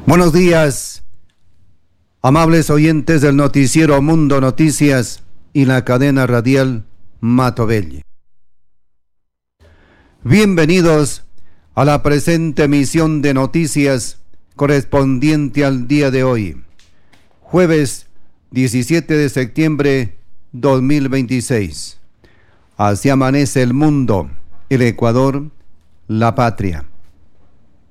Buenos días, amables oyentes del noticiero Mundo Noticias y la cadena radial Matobelli. Bienvenidos a la presente emisión de noticias correspondiente al día de hoy, jueves 17 de septiembre 2026. Así amanece el mundo, el Ecuador, la patria.